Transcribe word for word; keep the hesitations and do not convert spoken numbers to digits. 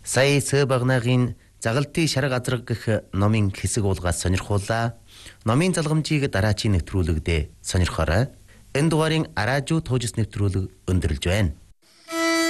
Сая Сэбагнагийн Загалдын шарга азраг гэх номын хэсэг уулгаас сонирхуулаа. Номын залгамжийг дараачийн нэвтрүүлэгдээ сонирхоорой. Энэ дугаарыг Аражуу туужс нэвтрүүлэг өндөрлж байна.